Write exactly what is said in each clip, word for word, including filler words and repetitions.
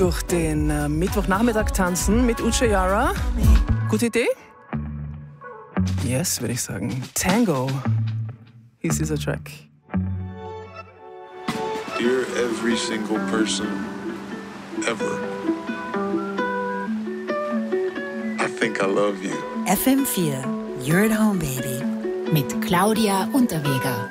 Durch den äh, Mittwochnachmittag tanzen mit Uche Yara. Gute Idee? Yes, würde ich sagen. Tango hieß dieser Track. Dear every single person ever, I think I love you. F M vier, You're at Home, Baby. Mit Claudia Unterweger.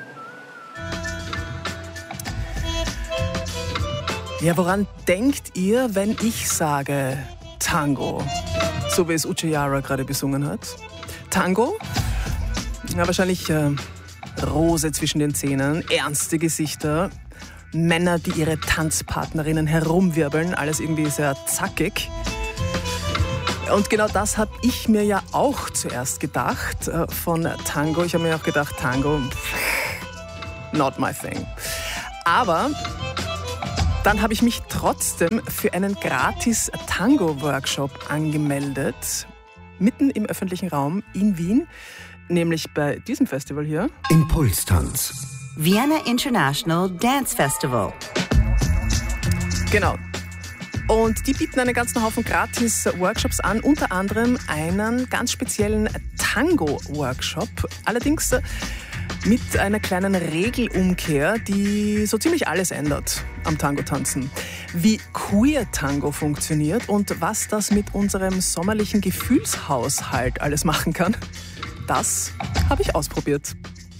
Ja, woran denkt ihr, wenn ich sage Tango? So wie es Uche Yara gerade besungen hat. Tango? Ja, wahrscheinlich äh, Rose zwischen den Zähnen, ernste Gesichter, Männer, die ihre Tanzpartnerinnen herumwirbeln, alles irgendwie sehr zackig. Und genau das habe ich mir ja auch zuerst gedacht äh, von Tango. Ich habe mir auch gedacht, Tango, not my thing. Aber dann habe ich mich trotzdem für einen gratis Tango-Workshop angemeldet, mitten im öffentlichen Raum in Wien, nämlich bei diesem Festival hier. Impulstanz. Vienna International Dance Festival. Genau. Und die bieten einen ganzen Haufen gratis Workshops an, unter anderem einen ganz speziellen Tango-Workshop. Allerdings mit einer kleinen Regelumkehr, die so ziemlich alles ändert am Tango-Tanzen. Wie Queer Tango funktioniert und was das mit unserem sommerlichen Gefühlshaushalt alles machen kann, das habe ich ausprobiert.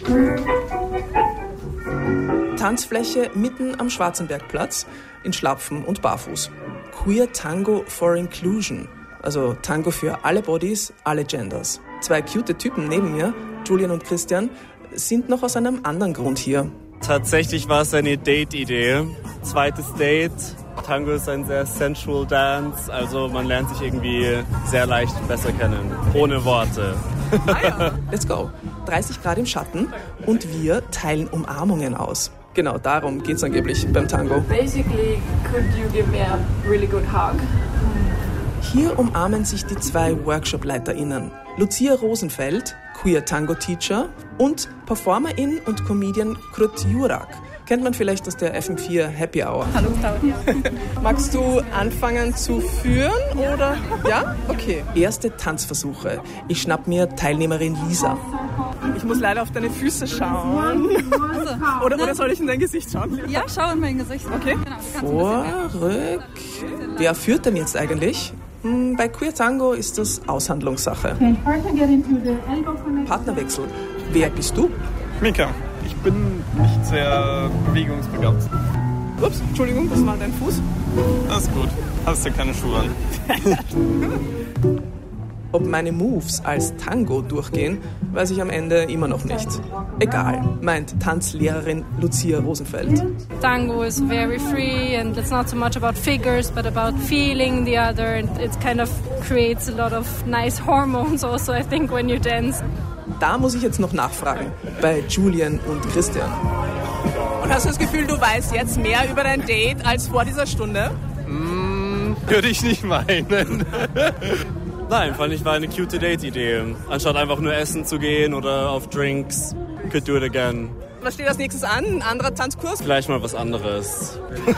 Tanzfläche mitten am Schwarzenbergplatz in Schlapfen und Barfuß. Queer Tango for Inclusion, also Tango für alle Bodies, alle Genders. Zwei cute Typen neben mir, Julian und Christian, sind noch aus einem anderen Grund hier. Tatsächlich war es eine Date-Idee. Zweites Date. Tango ist ein sehr sensual Dance, also man lernt sich irgendwie sehr leicht besser kennen, ohne Worte. Ah ja. Let's go. dreißig Grad im Schatten und wir teilen Umarmungen aus. Genau, darum geht's angeblich beim Tango. Basically, could you give me a really good hug? Hier umarmen sich die zwei WorkshopleiterInnen. Lucia Rosenfeld, Queer Tango Teacher, und Performerin und Comedian Krut Jurak. Kennt man vielleicht aus der F M vier Happy Hour. Hallo Claudia. Magst du anfangen zu führen, oder? Ja? Okay. Erste Tanzversuche. Ich schnapp mir Teilnehmerin Lisa. Ich muss leider auf deine Füße schauen. Also, oder, oder soll ich in dein Gesicht schauen? ja, schau in mein Gesicht. Okay. Vor, rück. Wer führt denn jetzt eigentlich? Hm, bei Queer Tango ist das Aushandlungssache. Partnerwechsel. Wer bist du? Mika. Ich bin nicht sehr bewegungsbegabt. Ups, Entschuldigung, das war dein Fuß. Alles gut. Hast du keine Schuhe an. Ob meine Moves als Tango durchgehen, weiß ich am Ende immer noch nicht. Egal, meint Tanzlehrerin Lucia Rosenfeld. Tango is very free and it's not so much about figures but about feeling the other, and it kind of creates a lot of nice hormones also, I think, when you dance. Da muss ich jetzt noch nachfragen, bei Julian und Christian. Und hast du das Gefühl, du weißt jetzt mehr über dein Date als vor dieser Stunde? Mm, würde ich nicht meinen. Nein, fand ich, war eine cute Date-Idee. Anstatt einfach nur essen zu gehen oder auf Drinks, could do it again. Was steht als nächstes an? Ein anderer Tanzkurs? Vielleicht mal was anderes.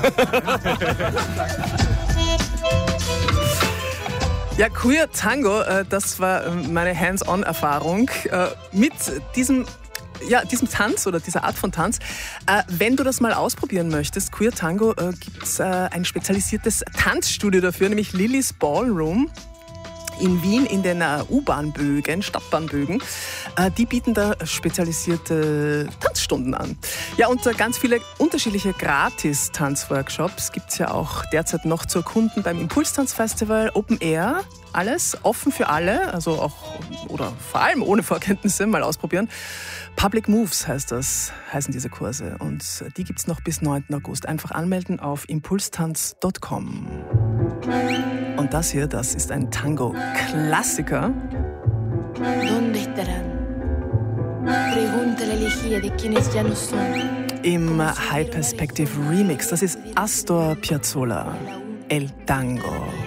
Ja, Queer Tango, das war meine Hands-on-Erfahrung mit diesem, ja, diesem Tanz oder dieser Art von Tanz. Wenn du das mal ausprobieren möchtest, Queer Tango, gibt es ein spezialisiertes Tanzstudio dafür, nämlich Lillys Ballroom in Wien in den U-Bahn-Bögen, Stadtbahnbögen. Die bieten da spezialisierte Tanzstunden an. Ja, und ganz viele unterschiedliche Gratis-Tanzworkshops gibt es ja auch derzeit noch zu erkunden beim Impulstanz-Festival, Open Air, alles offen für alle, also auch oder vor allem ohne Vorkenntnisse, mal ausprobieren. Public Moves heißt das, heißen diese Kurse, und die gibt es noch bis neunten August. Einfach anmelden auf impulstanz punkt com. Und das hier, das ist ein Tango-Klassiker. Im High Perspective Remix. Das ist Astor Piazzolla, El Tango.